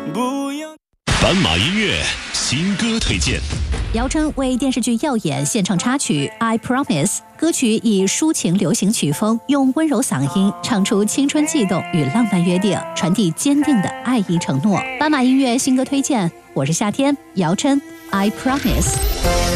不用。 斑马音乐新歌推荐。 姚琛为电视剧《耀眼》献唱插曲《I Promise》，歌曲以抒情流行曲风，用温柔嗓音唱出青春悸动与浪漫约定，传递坚定的爱意承诺。斑马音乐新歌推荐，我是夏天，姚琛《I Promise》。